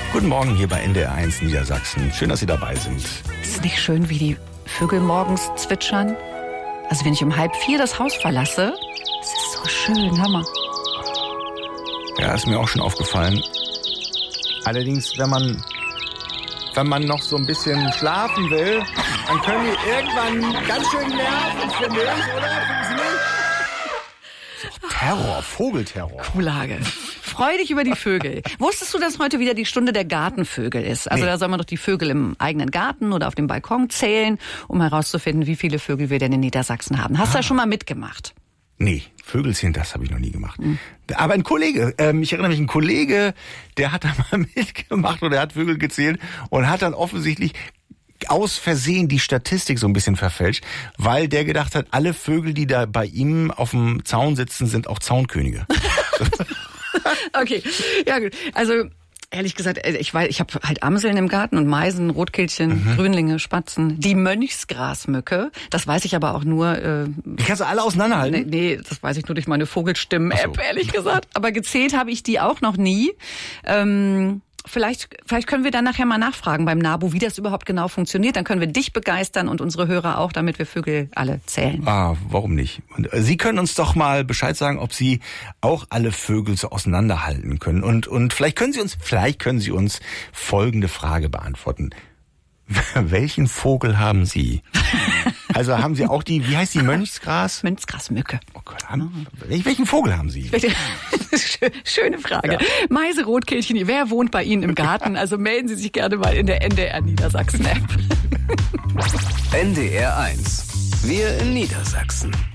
Guten Morgen hier bei NDR1 Niedersachsen. Schön, dass Sie dabei sind. Ist es nicht schön, wie die Vögel morgens zwitschern? Also wenn ich um 3:30 das Haus verlasse, es ist so schön, hör mal. Ja, ist mir auch schon aufgefallen. Allerdings, wenn man noch so ein bisschen schlafen will, dann können die irgendwann ganz schön nerven, finde ich, oder? Finden Sie nicht? Das ist doch Terror, Vogelterror. Kuhlage. Freu dich über die Vögel. Wusstest du, dass heute wieder die Stunde der Gartenvögel ist? Also da soll man doch die Vögel im eigenen Garten oder auf dem Balkon zählen, um herauszufinden, wie viele Vögel wir denn in Niedersachsen haben. Hast du da schon mal mitgemacht? Nee, Vögelchen, das habe ich noch nie gemacht. Aber ein Kollege, ich erinnere mich, ein Kollege, der hat da mal mitgemacht und er hat Vögel gezählt und hat dann offensichtlich aus Versehen die Statistik so ein bisschen verfälscht, weil der gedacht hat, alle Vögel, die da bei ihm auf dem Zaun sitzen, sind auch Zaunkönige. Okay, ja gut. Also ehrlich gesagt, ich habe halt Amseln im Garten und Meisen, Rotkehlchen, Grünlinge, Spatzen, die Mönchsgrasmücke. Das weiß ich aber auch nur. Die kannst du alle auseinanderhalten? Nee, das weiß ich nur durch meine Vogelstimmen-App, ehrlich gesagt. Aber gezählt habe ich die auch noch nie. Vielleicht können wir dann nachher mal nachfragen beim NABU, wie das überhaupt genau funktioniert. Dann können wir dich begeistern und unsere Hörer auch, damit wir Vögel alle zählen. Ah, warum nicht? Und Sie können uns doch mal Bescheid sagen, ob Sie auch alle Vögel so auseinanderhalten können. Und vielleicht können Sie uns folgende Frage beantworten. Welchen Vogel haben Sie? Also haben Sie auch wie heißt die Mönchsgras? Mönchsgrasmücke. Oh Gott, welchen Vogel haben Sie? Schöne Frage. Ja. Meise, Rotkehlchen, wer wohnt bei Ihnen im Garten? Also melden Sie sich gerne mal in der NDR Niedersachsen App. NDR1. Wir in Niedersachsen.